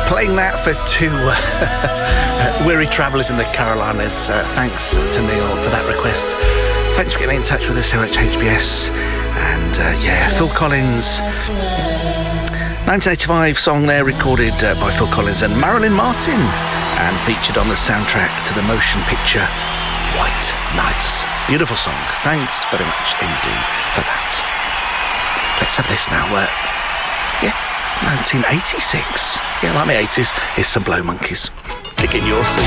Playing that for two weary travellers in the Carolinas. Thanks to Neil for that request. Thanks for getting in touch with us here at HBS. And Phil Collins, 1985 song there, recorded by Phil Collins and Marilyn Martin, and featured on the soundtrack to the motion picture White Nights. Beautiful song. Thanks very much indeed for that. Let's have this now. 1986. Yeah, like my 80s. Here's some Blow Monkeys. Dig in your seat.